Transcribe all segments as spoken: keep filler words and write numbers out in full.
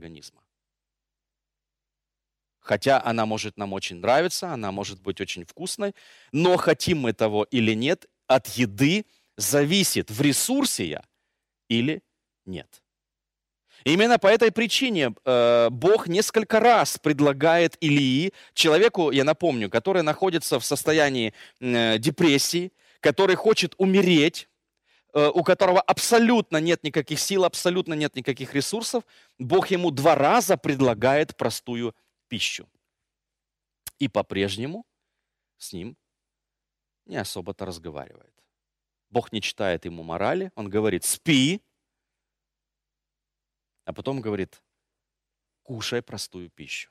организма. Хотя она может нам очень нравиться, она может быть очень вкусной, но хотим мы того или нет, от еды зависит, в ресурсе я или нет. Именно по этой причине э, Бог несколько раз предлагает Илии, человеку, я напомню, который находится в состоянии э, депрессии, который хочет умереть, э, у которого абсолютно нет никаких сил, абсолютно нет никаких ресурсов, Бог ему два раза предлагает простую пищу. И по-прежнему с ним не особо-то разговаривает. Бог не читает ему морали, он говорит: спи, а потом говорит: кушай простую пищу.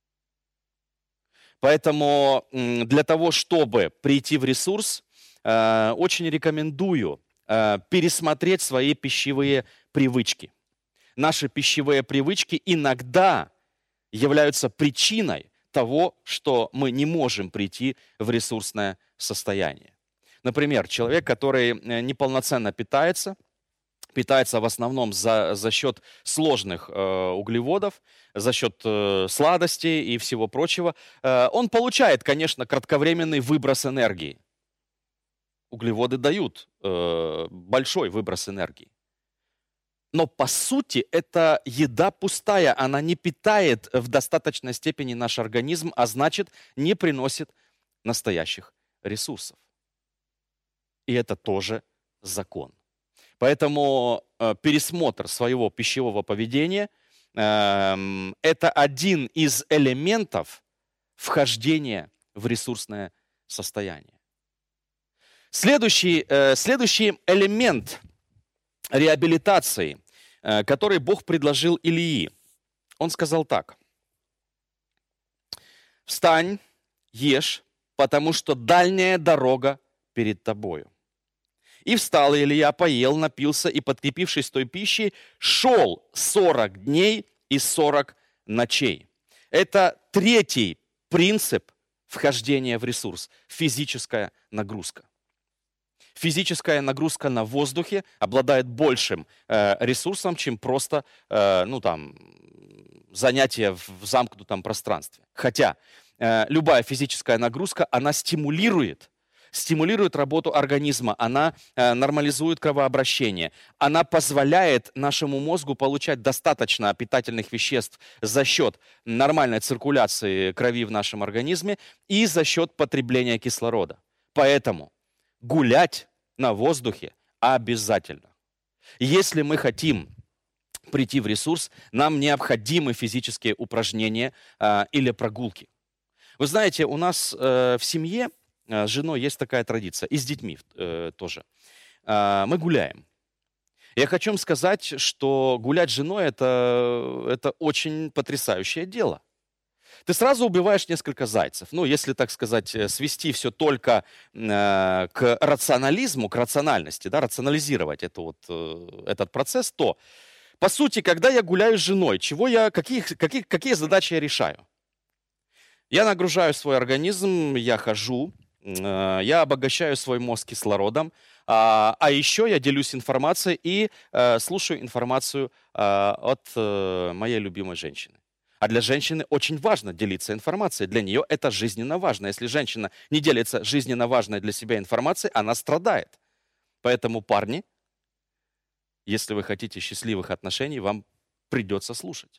Поэтому для того, чтобы прийти в ресурс, очень рекомендую пересмотреть свои пищевые привычки. Наши пищевые привычки иногда являются причиной того, что мы не можем прийти в ресурсное состояние. Например, человек, который неполноценно питается, питается в основном за, за счет сложных э, углеводов, за счет э, сладостей и всего прочего, э, он получает, конечно, кратковременный выброс энергии. Углеводы дают э, большой выброс энергии. Но по сути это еда пустая, она не питает в достаточной степени наш организм, а значит не приносит настоящих ресурсов. И это тоже закон. Поэтому э, пересмотр своего пищевого поведения э, – это один из элементов вхождения в ресурсное состояние. Следующий, э, следующий элемент реабилитации, э, который Бог предложил Илии, он сказал так: «Встань, ешь, потому что дальняя дорога перед тобою». И встал Илия, поел, напился, и, подкрепившись той пищей, шел сорок дней и сорок ночей. Это третий принцип вхождения в ресурс – физическая нагрузка. Физическая нагрузка на воздухе обладает большим э, ресурсом, чем просто э, ну, там, занятие в замкнутом пространстве. Хотя э, любая физическая нагрузка, она стимулирует стимулирует работу организма, она э, нормализует кровообращение, она позволяет нашему мозгу получать достаточно питательных веществ за счет нормальной циркуляции крови в нашем организме и за счет потребления кислорода. Поэтому гулять на воздухе обязательно. Если мы хотим прийти в ресурс, нам необходимы физические упражнения э, или прогулки. Вы знаете, у нас э, в семье с женой есть такая традиция, и с детьми э, тоже. Э, мы гуляем. Я хочу вам сказать, что гулять с женой это, это очень потрясающее дело. Ты сразу убиваешь несколько зайцев. Ну, если, так сказать, свести все только э, к рационализму, к рациональности, да, рационализировать это вот, э, этот процесс, то, по сути, когда я гуляю с женой, чего я, какие, какие, какие задачи я решаю? Я нагружаю свой организм, я хожу, я обогащаю свой мозг кислородом, а, а еще я делюсь информацией и а, слушаю информацию а, от а, моей любимой женщины. А для женщины очень важно делиться информацией. Для нее это жизненно важно. Если женщина не делится жизненно важной для себя информацией, она страдает. Поэтому, парни, если вы хотите счастливых отношений, вам придется слушать.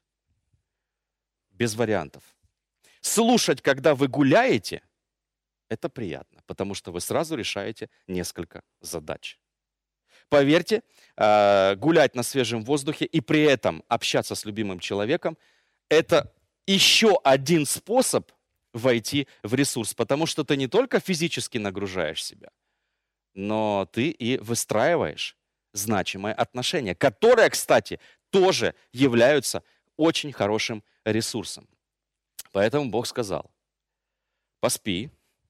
Без вариантов. Слушать, когда вы гуляете, это приятно, потому что вы сразу решаете несколько задач. Поверьте, гулять на свежем воздухе и при этом общаться с любимым человеком – это еще один способ войти в ресурс, потому что ты не только физически нагружаешь себя, но ты и выстраиваешь значимые отношения, которые, кстати, тоже являются очень хорошим ресурсом. Поэтому Бог сказал: поспи,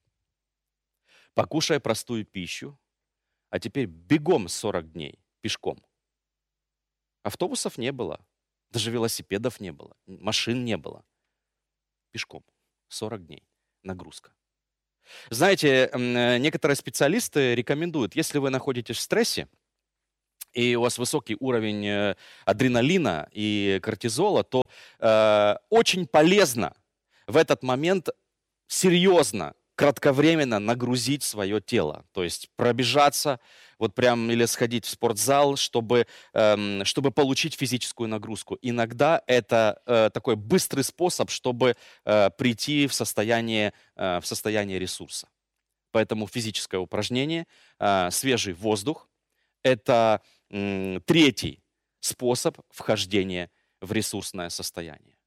покушай простую пищу, а теперь бегом сорок дней пешком. Автобусов не было, даже велосипедов не было, машин не было. Пешком сорок дней нагрузка. Знаете, некоторые специалисты рекомендуют, если вы находитесь в стрессе, и у вас высокий уровень э, адреналина и кортизола, то э, очень полезно в этот момент серьезно, кратковременно нагрузить свое тело. То есть пробежаться, вот прям или сходить в спортзал, чтобы, эм, чтобы получить физическую нагрузку. Иногда это э, такой быстрый способ, чтобы э, прийти в состояние, э, в состояние ресурса. Поэтому физическое упражнение, э, свежий воздух– это м, третий способ вхождения в ресурсное состояние.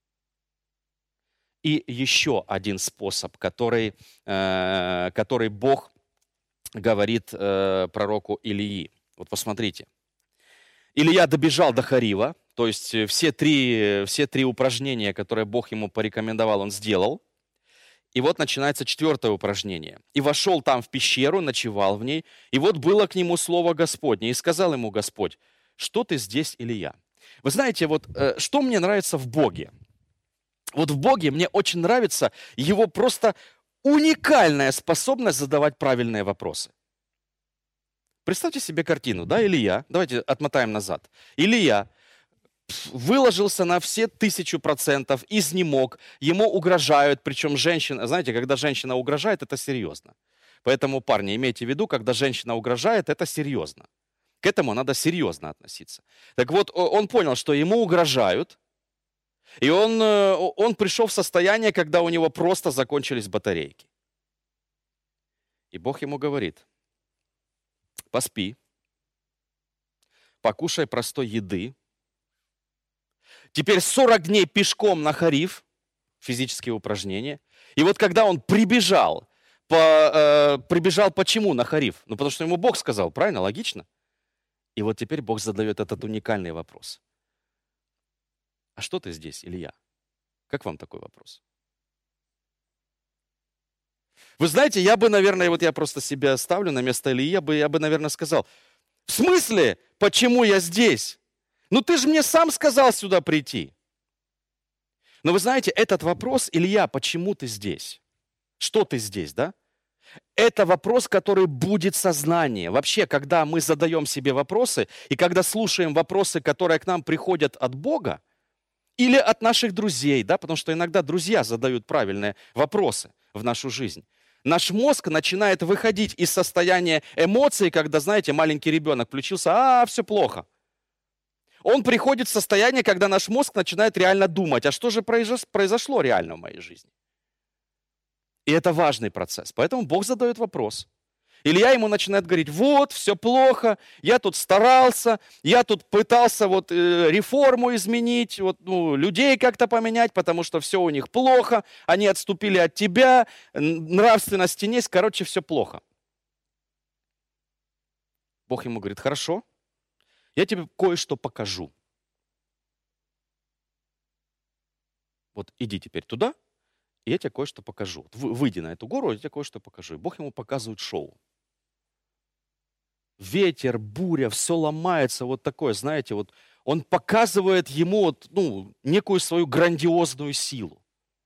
И еще один способ, который, э, который Бог говорит э, пророку Илии. Вот посмотрите. Илия добежал до Харива, то есть все три, все три упражнения, которые Бог ему порекомендовал, он сделал. И вот начинается четвертое упражнение. «И вошел там в пещеру, ночевал в ней, и вот было к нему слово Господне, и сказал ему Господь: что ты здесь, Илия?» Вы знаете, вот э, что мне нравится в Боге? Вот в Боге мне очень нравится его просто уникальная способность задавать правильные вопросы. Представьте себе картину, да, Илия, давайте отмотаем назад. Илия выложился на все тысячу процентов, изнемог, ему угрожают, причем женщина, знаете, когда женщина угрожает, это серьезно. Поэтому, парни, имейте в виду, когда женщина угрожает, это серьезно. К этому надо серьезно относиться. Так вот, он понял, что ему угрожают, и он, он пришел в состояние, когда у него просто закончились батарейки. И Бог ему говорит: поспи, покушай простой еды. Теперь сорок дней пешком на Харив, физические упражнения. И вот когда он прибежал, по, э, прибежал почему на Харив? Ну, потому что ему Бог сказал, правильно, логично? И вот теперь Бог задает этот уникальный вопрос. А что ты здесь, Илья? Как вам такой вопрос? Вы знаете, я бы, наверное, вот я просто себя ставлю на место Ильи, я бы, я бы, наверное, сказал: в смысле, почему я здесь? Ну ты же мне сам сказал сюда прийти. Но вы знаете, этот вопрос: Илья, почему ты здесь? Что ты здесь, да? Это вопрос, который будет сознание. Вообще, когда мы задаем себе вопросы, и когда слушаем вопросы, которые к нам приходят от Бога, или от наших друзей, да, потому что иногда друзья задают правильные вопросы в нашу жизнь. Наш мозг начинает выходить из состояния эмоций, когда, знаете, маленький ребенок включился, а, все плохо. Он приходит в состояние, когда наш мозг начинает реально думать, а что же произошло реально в моей жизни. И это важный процесс. Поэтому Бог задает вопрос. Илья ему начинает говорить: вот, все плохо, я тут старался, я тут пытался вот, э, реформу изменить, вот, ну, людей как-то поменять, потому что все у них плохо, они отступили от тебя, нравственности нет, короче, все плохо. Бог ему говорит: хорошо, я тебе кое-что покажу. Вот иди теперь туда, и я тебе кое-что покажу. Выйди на эту гору, я тебе кое-что покажу. И Бог ему показывает шоу. Ветер, буря, все ломается, вот такое, знаете, вот он показывает ему вот, ну, некую свою грандиозную силу.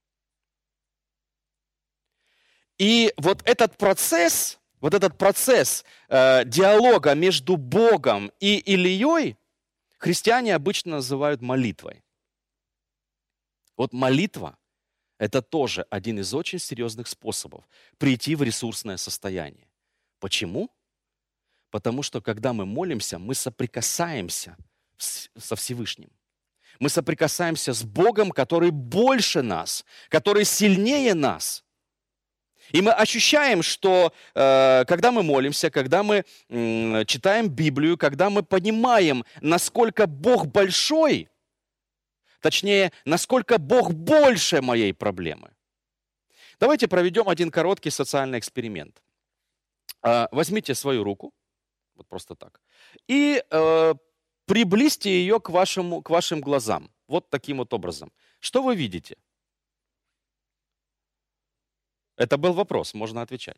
И вот этот процесс, вот этот процесс э, диалога между Богом и Илией христиане обычно называют молитвой. Вот молитва – это тоже один из очень серьезных способов прийти в ресурсное состояние. Почему? Потому что, когда мы молимся, мы соприкасаемся со Всевышним. Мы соприкасаемся с Богом, который больше нас, который сильнее нас. И мы ощущаем, что э, когда мы молимся, когда мы э, читаем Библию, когда мы понимаем, насколько Бог большой, точнее, насколько Бог больше моей проблемы. Давайте проведем один короткий социальный эксперимент. Э, возьмите свою руку. Вот просто так. И э, приблизьте ее к, вашему, к вашим глазам. Вот таким вот образом. Что вы видите? Это был вопрос, можно отвечать.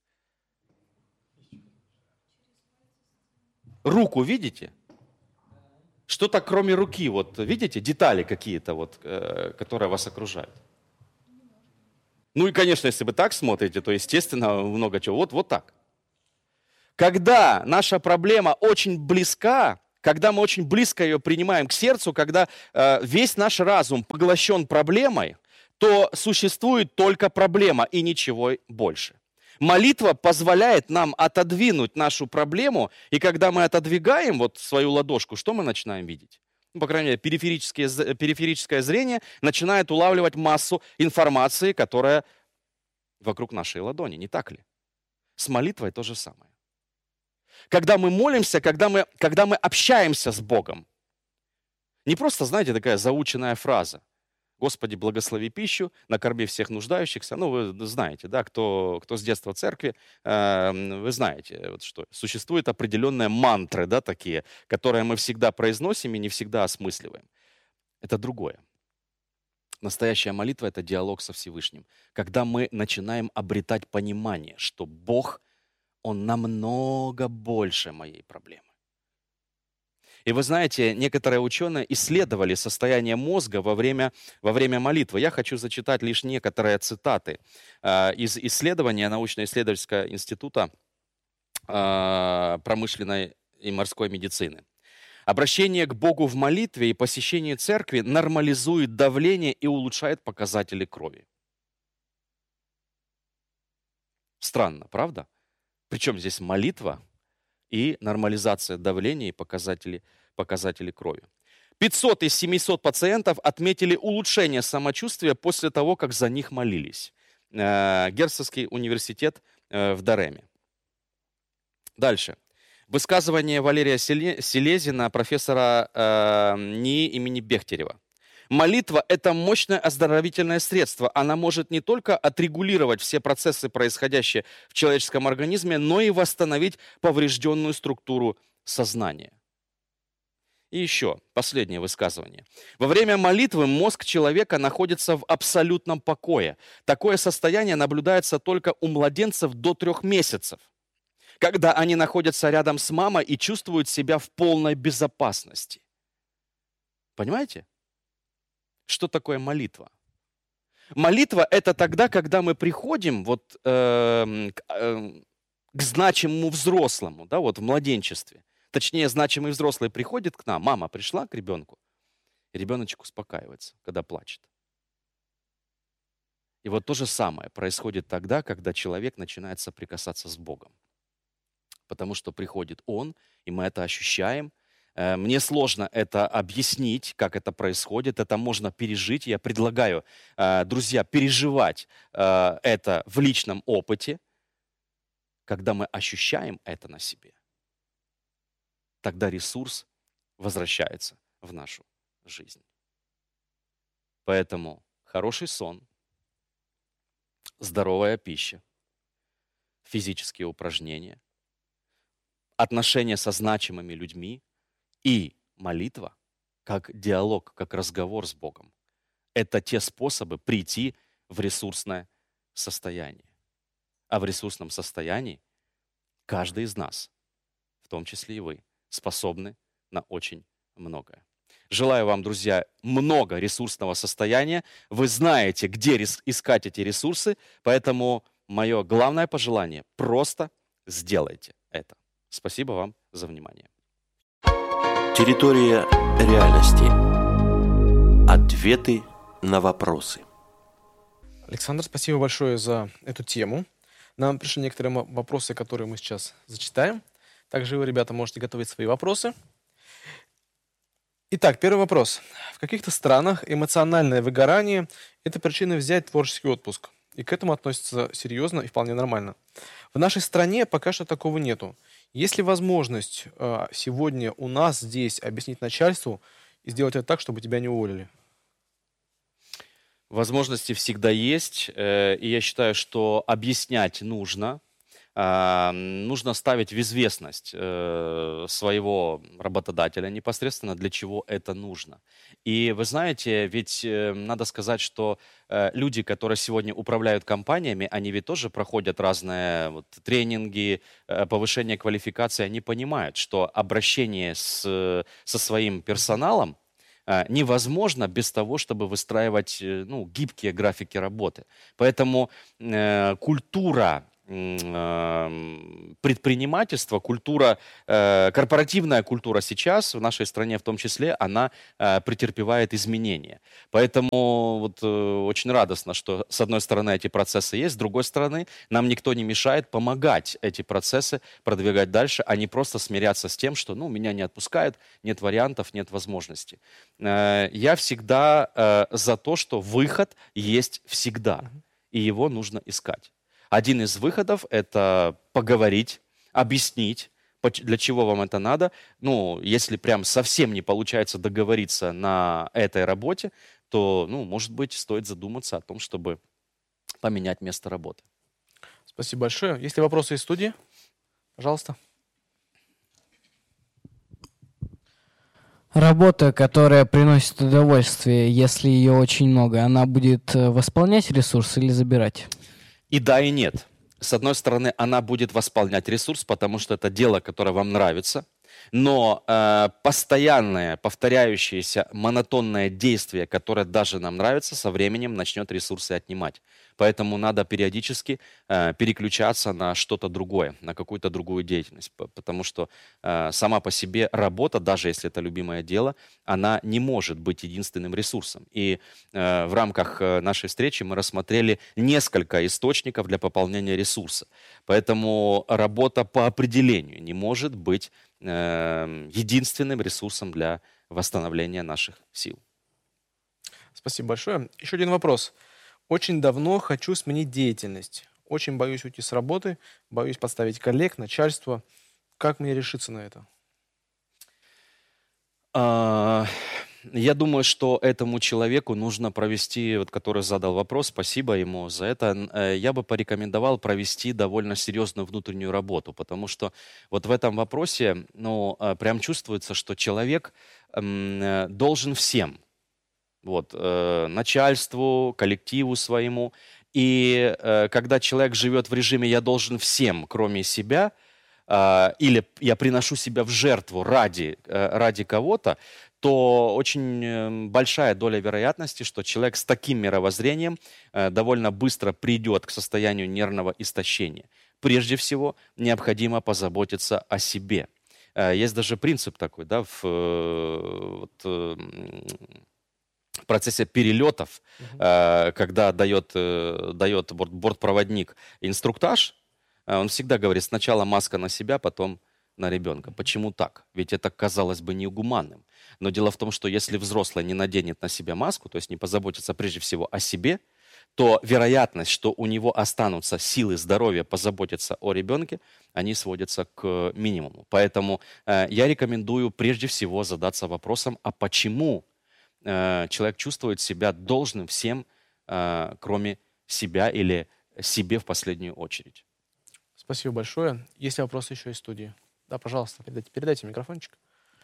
Руку видите? Что-то кроме руки, вот видите, детали какие-то, вот, э, которые вас окружают. Ну и, конечно, если вы так смотрите, то, естественно, много чего. Вот, вот так. Когда наша проблема очень близка когда мы очень близко ее принимаем к сердцу, когда э, весь наш разум поглощен проблемой, то существует только проблема и ничего больше. Молитва позволяет нам отодвинуть нашу проблему, и когда мы отодвигаем вот свою ладошку, что мы начинаем видеть? Ну, по крайней мере, периферическое, периферическое зрение начинает улавливать массу информации, которая вокруг нашей ладони, не так ли? С молитвой то же самое. Когда мы молимся, когда мы, когда мы общаемся с Богом, не просто, знаете, такая заученная фраза: «Господи, благослови пищу, накорми всех нуждающихся». Ну, вы знаете, да, кто, кто с детства в церкви, э, вы знаете, вот что существуют определенные мантры, да, такие, которые мы всегда произносим и не всегда осмысливаем. Это другое. Настоящая молитва – это диалог со Всевышним, когда мы начинаем обретать понимание, что Бог, Он намного больше моей проблемы. И вы знаете, некоторые ученые исследовали состояние мозга во время, во время молитвы. Я хочу зачитать лишь некоторые цитаты э, из исследования научно-исследовательского института э, промышленной и морской медицины. Обращение к Богу в молитве и посещение церкви нормализует давление и улучшает показатели крови. Странно, правда? Причем здесь молитва и нормализация давления и показатели, показатели крови. пятьсот из семисот пациентов отметили улучшение самочувствия после того, как за них молились. Э, Герцогский университет э, в Дареме. Дальше. Высказывание Валерия Селезина, профессора э, НИИ имени Бехтерева. Молитва – это мощное оздоровительное средство. Она может не только отрегулировать все процессы, происходящие в человеческом организме, но и восстановить поврежденную структуру сознания. И еще последнее высказывание. Во время молитвы мозг человека находится в абсолютном покое. Такое состояние наблюдается только у младенцев до трех месяцев, когда они находятся рядом с мамой и чувствуют себя в полной безопасности. Понимаете? Что такое молитва? Молитва – это тогда, когда мы приходим вот, э, к, э, к значимому взрослому, да, вот в младенчестве. Точнее, значимый взрослый приходит к нам, мама пришла к ребенку, и ребеночек успокаивается, когда плачет. И вот то же самое происходит тогда, когда человек начинает соприкасаться с Богом. Потому что приходит Он, и мы это ощущаем. Мне сложно это объяснить, как это происходит. Это можно пережить. Я предлагаю, друзья, переживать это в личном опыте. Когда мы ощущаем это на себе, тогда ресурс возвращается в нашу жизнь. Поэтому хороший сон, здоровая пища, физические упражнения, отношения со значимыми людьми и молитва, как диалог, как разговор с Богом. Это те способы прийти в ресурсное состояние. А в ресурсном состоянии каждый из нас, в том числе и вы, способны на очень многое. Желаю вам, друзья, много ресурсного состояния. Вы знаете, где искать эти ресурсы, поэтому мое главное пожелание – просто сделайте это. Спасибо вам за внимание. Территория реальности. Ответы на вопросы. Александр, спасибо большое за эту тему. Нам пришли некоторые вопросы, которые мы сейчас зачитаем. Также вы, ребята, можете готовить свои вопросы. Итак, первый вопрос. В каких-то странах эмоциональное выгорание – это причина взять творческий отпуск. И к этому относятся серьезно и вполне нормально. В нашей стране пока что такого нету. Есть ли возможность э, сегодня у нас здесь объяснить начальству и сделать это так, чтобы тебя не уволили? Возможности всегда есть, э, и я считаю, что объяснять нужно. Э, нужно ставить в известность э, своего работодателя непосредственно, для чего это нужно. И вы знаете, ведь э, надо сказать, что э, люди, которые сегодня управляют компаниями, они ведь тоже проходят разные вот, тренинги, э, повышение квалификации. Они понимают, что обращение с, со своим персоналом невозможно без того, чтобы выстраивать ну, гибкие графики работы. Поэтому э, культура предпринимательство, культура, корпоративная культура сейчас в нашей стране в том числе, она претерпевает изменения. Поэтому вот очень радостно, что с одной стороны эти процессы есть, с другой стороны нам никто не мешает помогать эти процессы продвигать дальше, а не просто смиряться с тем, что ну, меня не отпускают, нет вариантов, нет возможностей. Я всегда за то, что выход есть всегда, и его нужно искать. Один из выходов – это поговорить, объяснить, для чего вам это надо. Ну, если прям совсем не получается договориться на этой работе, то, ну, может быть, стоит задуматься о том, чтобы поменять место работы. Спасибо большое. Есть ли вопросы из студии? Пожалуйста. Работа, которая приносит удовольствие, если ее очень много, она будет восполнять ресурс или забирать? И да, и нет. С одной стороны, она будет восполнять ресурс, потому что это дело, которое вам нравится, но э, постоянное, повторяющееся, монотонное действие, которое даже нам нравится, со временем начнет ресурсы отнимать. Поэтому надо периодически э, переключаться на что-то другое, на какую-то другую деятельность, потому что э, сама по себе работа, даже если это любимое дело, она не может быть единственным ресурсом. И э, в рамках нашей встречи мы рассмотрели несколько источников для пополнения ресурса. Поэтому работа по определению не может быть э, единственным ресурсом для восстановления наших сил. Спасибо большое. Еще один вопрос. Очень давно хочу сменить деятельность. Очень боюсь уйти с работы, боюсь подставить коллег, начальство. Как мне решиться на это? А, я думаю, что этому человеку нужно провести, вот, который задал вопрос, спасибо ему за это, я бы порекомендовал провести довольно серьезную внутреннюю работу, потому что вот в этом вопросе, ну, прям чувствуется, что человек м, должен всем. Вот, э, начальству, коллективу своему. И э, когда человек живет в режиме «я должен всем, кроме себя», э, или «я приношу себя в жертву ради, э, ради кого-то», то очень большая доля вероятности, что человек с таким мировоззрением э, довольно быстро придет к состоянию нервного истощения. Прежде всего, необходимо позаботиться о себе. Э, есть даже принцип такой, да, в... Э, вот, э, в процессе перелетов, uh-huh. э, когда дает, э, дает борт, бортпроводник инструктаж, э, он всегда говорит, сначала маска на себя, потом на ребенка. Почему так? Ведь это, казалось бы, негуманным. Но дело в том, что если взрослый не наденет на себя маску, то есть не позаботится прежде всего о себе, то вероятность, что у него останутся силы, здоровья позаботиться о ребенке, они сводятся к минимуму. Поэтому э, я рекомендую прежде всего задаться вопросом, а почему человек чувствует себя должным всем, кроме себя или себе в последнюю очередь. Спасибо большое. Есть ли вопросы еще из студии? Да, пожалуйста, передайте, передайте микрофончик.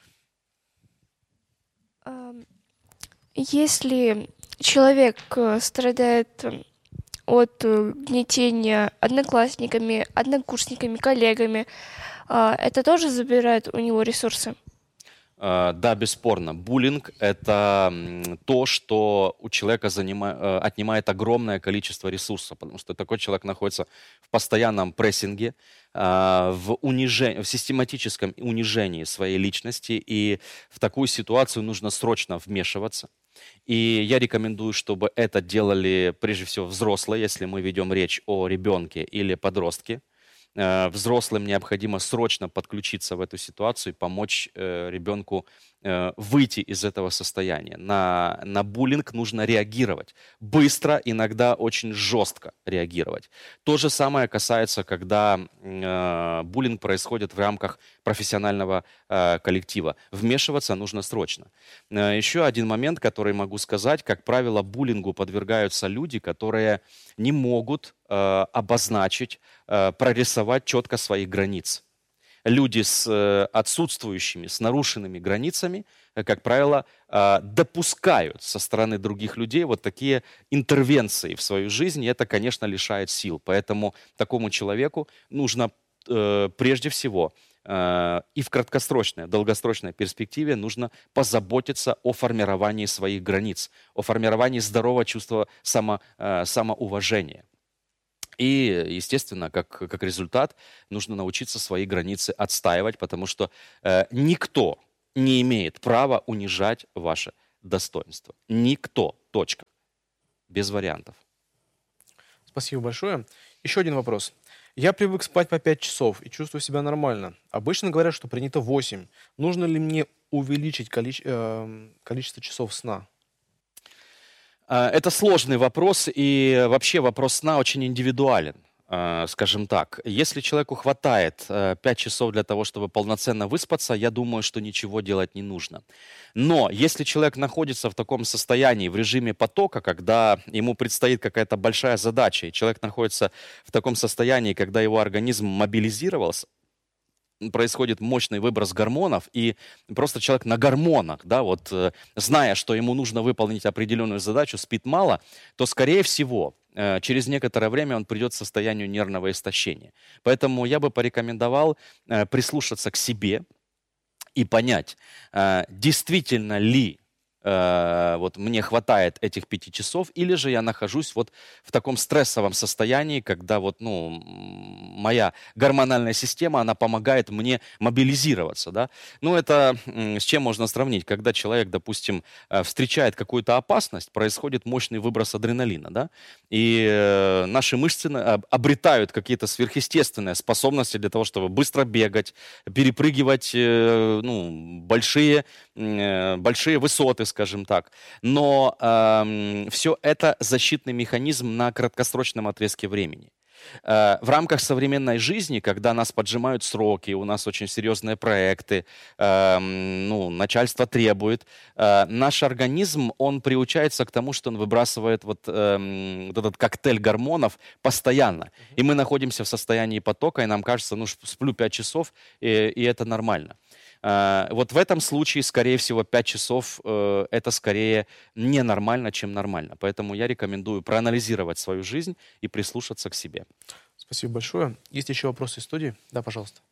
Если человек страдает от гнетения одноклассниками, однокурсниками, коллегами, это тоже забирает у него ресурсы? Да, бесспорно. Буллинг – это то, что у человека занима... отнимает огромное количество ресурсов, потому что такой человек находится в постоянном прессинге, в, унижении, в систематическом унижении своей личности, и в такую ситуацию нужно срочно вмешиваться. И я рекомендую, чтобы это делали прежде всего взрослые, если мы ведем речь о ребенке или подростке. Взрослым необходимо срочно подключиться в эту ситуацию и помочь э, ребенку э, выйти из этого состояния. На, на буллинг нужно реагировать. Быстро, иногда очень жестко реагировать. То же самое касается, когда э, буллинг происходит в рамках профессионального э, коллектива. Вмешиваться нужно срочно. Э, еще один момент, который могу сказать. Как правило, буллингу подвергаются люди, которые не могут э, обозначить, э, прорисовать четко своих границ. Люди с э, отсутствующими, с нарушенными границами, э, как правило, э, допускают со стороны других людей вот такие интервенции в свою жизнь, и это, конечно, лишает сил. Поэтому такому человеку нужно э, прежде всего э, и в краткосрочной, долгосрочной перспективе нужно позаботиться о формировании своих границ, о формировании здорового чувства само, э, самоуважения. И, естественно, как, как результат, нужно научиться свои границы отстаивать, потому что э, никто не имеет права унижать ваше достоинство. Никто. Точка. Без вариантов. Спасибо большое. Еще один вопрос. Я привык спать по пять часов и чувствую себя нормально. Обычно говорят, что принято восемь. Нужно ли мне увеличить количе- э, количество часов сна? А, Это сложный вопрос, и вообще вопрос сна очень индивидуален, а, скажем так. Если человеку хватает э, пять часов для того, чтобы полноценно выспаться, я думаю, что ничего делать не нужно. Но если человек находится в таком состоянии, в режиме потока, когда ему предстоит какая-то большая задача, и человек находится в таком состоянии, когда его организм мобилизировался, происходит мощный выброс гормонов, и просто человек на гормонах, да, вот, э, зная, что ему нужно выполнить определенную задачу, спит мало, то, скорее всего, э, через некоторое время он придет к состоянию нервного истощения. Поэтому я бы порекомендовал э, прислушаться к себе и понять, э, действительно ли э, вот мне хватает этих пяти часов, или же я нахожусь вот в таком стрессовом состоянии, когда вот, ну, м, моя гормональная система, она помогает мне мобилизироваться, да. Ну, это м, с чем можно сравнить? Когда человек, допустим, э, встречает какую-то опасность, происходит мощный выброс адреналина, да, и э, наши мышцы на- об- обретают какие-то сверхъестественные способности для того, чтобы быстро бегать, перепрыгивать, э, ну, большие, м, э, большие высоты, скажем так. Но все это защитный механизм на краткосрочном отрезке времени. Э, В рамках современной жизни, когда нас поджимают сроки, у нас очень серьезные проекты, эм, ну, начальство требует, э, наш организм, он приучается к тому, что он выбрасывает вот, эм, вот этот коктейль гормонов постоянно. И мы находимся в состоянии потока, и нам кажется, ну, ш- сплю пять часов, и, и это нормально. Э, Вот в этом случае, скорее всего, пять часов э, это скорее ненормально, чем нормально. Поэтому я рекомендую проанализировать свою жизнь и прислушаться к себе. Спасибо большое. Есть еще вопросы из студии? Да, пожалуйста.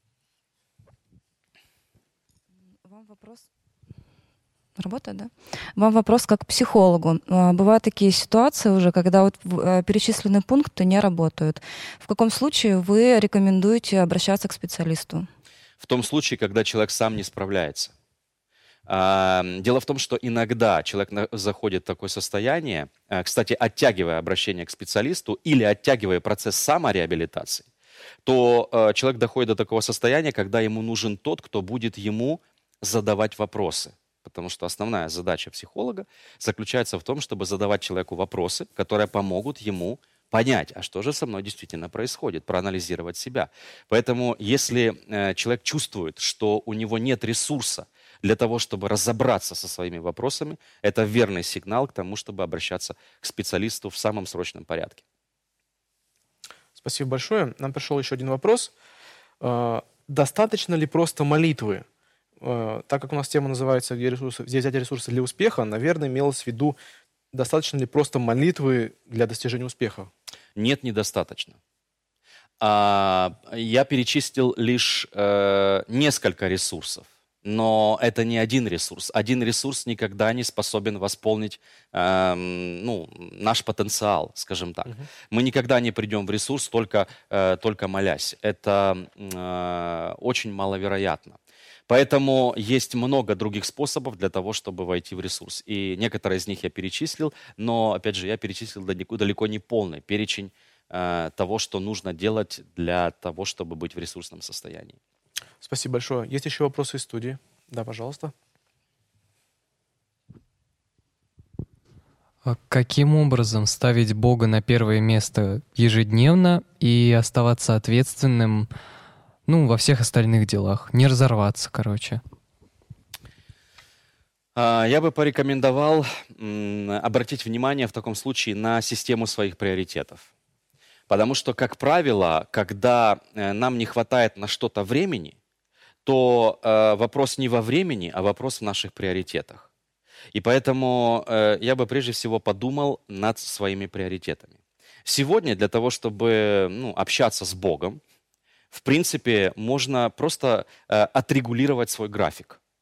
Вам вопрос. Работает, да? Вам вопрос как к психологу. А, Бывают такие ситуации уже, когда вот в- э, перечисленные пункты не работают. В каком случае вы рекомендуете обращаться к специалисту? В том случае, когда человек сам не справляется. А, Дело в том, что иногда человек на- заходит в такое состояние, а, кстати, оттягивая обращение к специалисту или оттягивая процесс самореабилитации, то э, человек доходит до такого состояния, когда ему нужен тот, кто будет ему задавать вопросы. Потому что основная задача психолога заключается в том, чтобы задавать человеку вопросы, которые помогут ему понять, а что же со мной действительно происходит, проанализировать себя. Поэтому если э, человек чувствует, что у него нет ресурса для того, чтобы разобраться со своими вопросами, это верный сигнал к тому, чтобы обращаться к специалисту в самом срочном порядке. Спасибо большое. Нам пришел еще один вопрос. Э, Достаточно ли просто молитвы? Э, Так как у нас тема называется «Где ресурсы- где взять ресурсы для успеха», наверное, имелось в виду, достаточно ли просто молитвы для достижения успеха? Нет, недостаточно. А, Я перечислил лишь э, несколько ресурсов, но это не один ресурс. Один ресурс никогда не способен восполнить эм, ну, наш потенциал, скажем так. Мгм. Мы никогда не придем в ресурс только, э, только молясь. Это э, очень маловероятно. Поэтому есть много других способов для того, чтобы войти в ресурс. И некоторые из них я перечислил, но, опять же, я перечислил далеко, далеко не полный перечень э, того, что нужно делать для того, чтобы быть в ресурсном состоянии. Спасибо большое. Есть еще вопросы из студии? Да, пожалуйста. А каким образом ставить Бога на первое место ежедневно и оставаться ответственным, ну, во всех остальных делах? Не разорваться, короче. А, Я бы порекомендовал м, обратить внимание в таком случае на систему своих приоритетов. Потому что, как правило, когда э, нам не хватает на что-то времени, то э, вопрос не во времени, а вопрос в наших приоритетах. И поэтому э, я бы прежде всего подумал над своими приоритетами. Сегодня для того, чтобы ну, общаться с Богом, в принципе, можно просто э, отрегулировать свой график.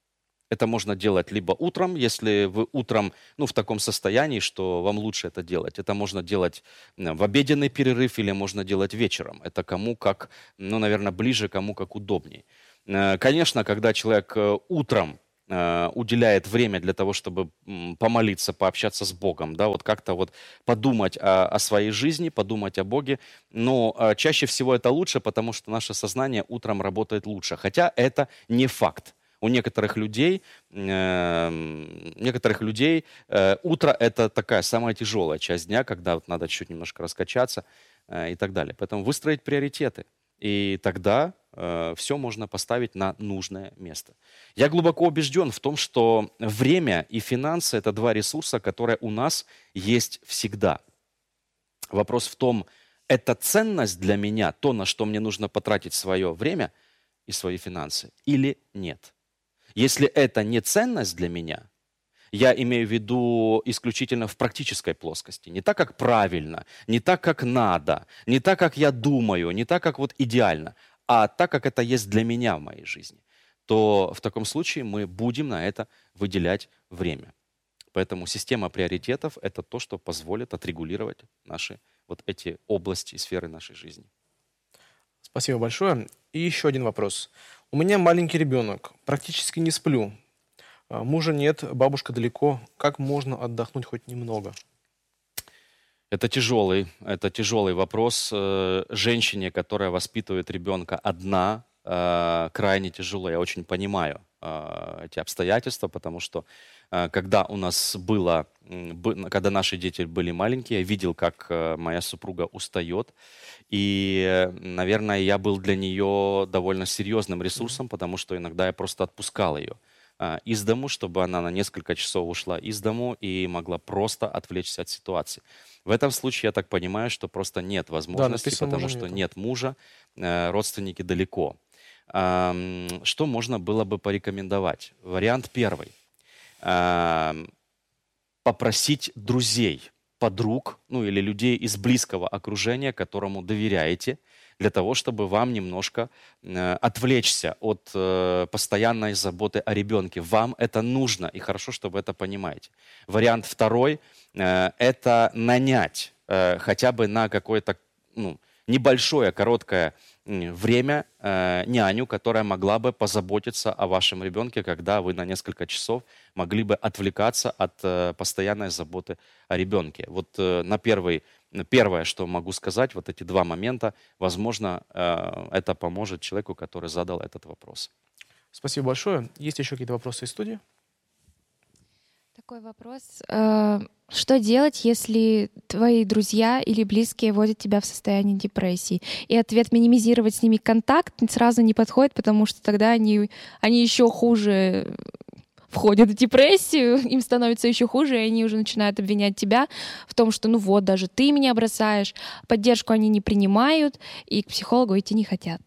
Это можно делать либо утром, если вы утром ну, в таком состоянии, что вам лучше это делать. Это можно делать в обеденный перерыв или можно делать вечером. Это кому как, ну, наверное, ближе, кому как удобнее. Конечно, когда человек утром уделяет время для того, чтобы помолиться, пообщаться с Богом, да, вот как-то вот подумать о, о своей жизни, подумать о Боге, но чаще всего это лучше, потому что наше сознание утром работает лучше. Хотя это не факт. У некоторых людей, э, некоторых людей э, утро – это такая самая тяжелая часть дня, когда вот надо чуть немножко раскачаться э, и так далее. Поэтому выстроить приоритеты, и тогда э, все можно поставить на нужное место. Я глубоко убежден в том, что время и финансы – это два ресурса, которые у нас есть всегда. Вопрос в том, это ценность для меня, то, на что мне нужно потратить свое время и свои финансы, или нет. Если это не ценность для меня, я имею в виду исключительно в практической плоскости, не так, как правильно, не так, как надо, не так, как я думаю, не так, как вот идеально, а так, как это есть для меня в моей жизни, то в таком случае мы будем на это выделять время. Поэтому система приоритетов – это то, что позволит отрегулировать наши вот эти области и сферы нашей жизни. Спасибо большое. И еще один вопрос. У меня маленький ребенок, практически не сплю. А, Мужа нет, бабушка далеко. Как можно отдохнуть хоть немного? Это тяжелый, это тяжелый вопрос. Э, Женщине, которая воспитывает ребенка одна, э, крайне тяжело. Я очень понимаю э, эти обстоятельства, потому что э, когда у нас было, м, бы- когда наши дети были маленькие, я видел, как э, моя супруга устает. И, э, наверное, я был для нее довольно серьезным ресурсом, потому что иногда я просто отпускал ее а, из дому, чтобы она на несколько часов ушла из дому и могла просто отвлечься от ситуации. В этом случае я так понимаю, что просто нет возможности, написано, потому мужа что нету. нет мужа, э, родственники далеко. Ам, Что можно было бы порекомендовать? Вариант первый. Ам, Попросить друзей, подруг, ну или людей из близкого окружения, которому доверяете, для того, чтобы вам немножко э, отвлечься от э, постоянной заботы о ребенке. Вам это нужно, и хорошо, что вы это понимаете. Вариант второй э, – это нанять э, хотя бы на какое-то ну, небольшое, короткое м, время э, няню, которая могла бы позаботиться о вашем ребенке, когда вы на несколько часов могли бы отвлекаться от э, постоянной заботы о ребенке. Вот э, на первый, на первое, что могу сказать, вот эти два момента, возможно, э, это поможет человеку, который задал этот вопрос. Спасибо большое. Есть еще какие-то вопросы из студии? Такой вопрос. Э, Что делать, если твои друзья или близкие вводят тебя в состояние депрессии? И ответ минимизировать с ними контакт сразу не подходит, потому что тогда они, они еще хуже входят в депрессию, им становится еще хуже, и они уже начинают обвинять тебя в том, что ну вот, даже ты меня бросаешь. Поддержку они не принимают и к психологу идти не хотят.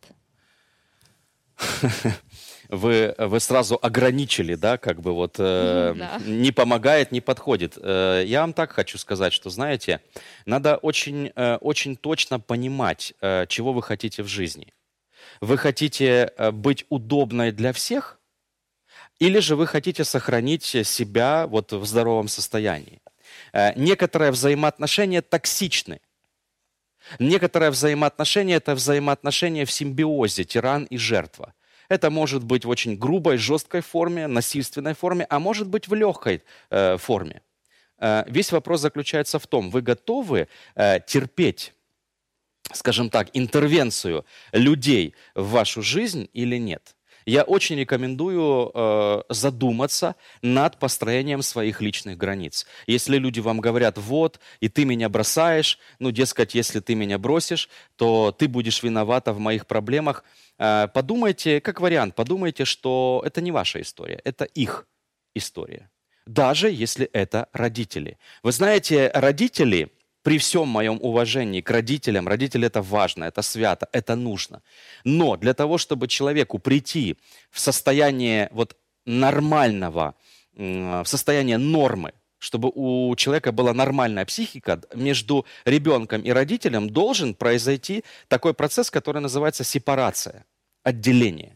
Вы, вы сразу ограничили, да, как бы вот э, Мгм, да. не помогает, не подходит. Э, я вам так хочу сказать, что, знаете, надо очень, э, очень точно понимать, э, чего вы хотите в жизни. Вы хотите э, быть удобной для всех, или же вы хотите сохранить себя вот в здоровом состоянии? Э, некоторые взаимоотношения токсичны. Некоторые взаимоотношения – это взаимоотношения в симбиозе, тиран и жертва. Это может быть в очень грубой, жесткой форме, насильственной форме, а может быть в легкой э, форме. Э, весь вопрос заключается в том, вы готовы э, терпеть, скажем так, интервенцию людей в вашу жизнь или нет? Я очень рекомендую э, задуматься над построением своих личных границ. Если люди вам говорят, вот, и ты меня бросаешь, ну, дескать, если ты меня бросишь, то ты будешь виновата в моих проблемах, э, подумайте, как вариант, подумайте, что это не ваша история, это их история. Даже если это родители. Вы знаете, родители... При всем моем уважении к родителям, родители это важно, это свято, это нужно. Но для того, чтобы человеку прийти в состояние вот нормального, в состояние нормы, чтобы у человека была нормальная психика, между ребенком и родителем должен произойти такой процесс, который называется сепарация, отделение.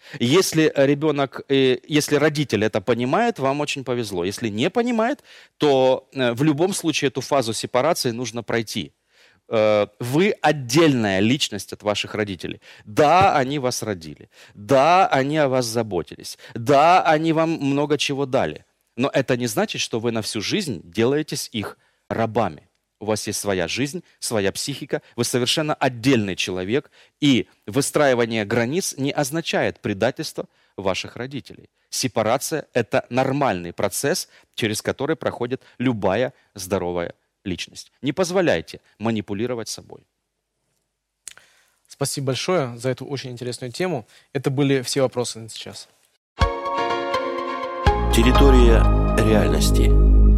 Если ребенок, э, если родитель это понимает, вам очень повезло. Если не понимает, то э, в любом случае эту фазу сепарации нужно пройти. Э, вы отдельная личность от ваших родителей. Да, они вас родили. Да, они о вас заботились. Да, они вам много чего дали. Но это не значит, что вы на всю жизнь делаетесь их рабами. У вас есть своя жизнь, своя психика, вы совершенно отдельный человек, и выстраивание границ не означает предательство ваших родителей. Сепарация – это нормальный процесс, через который проходит любая здоровая личность. Не позволяйте манипулировать собой. Спасибо большое за эту очень интересную тему. Это были все вопросы на сейчас. Территория реальности.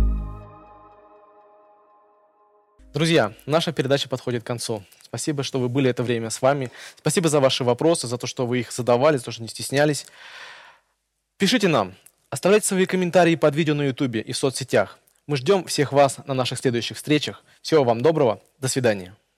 Друзья, наша передача подходит к концу. Спасибо, что вы были это время с вами. Спасибо за ваши вопросы, за то, что вы их задавали, за то, что не стеснялись. Пишите нам, оставляйте свои комментарии под видео на ютубе и в соцсетях. Мы ждем всех вас на наших следующих встречах. Всего вам доброго. До свидания.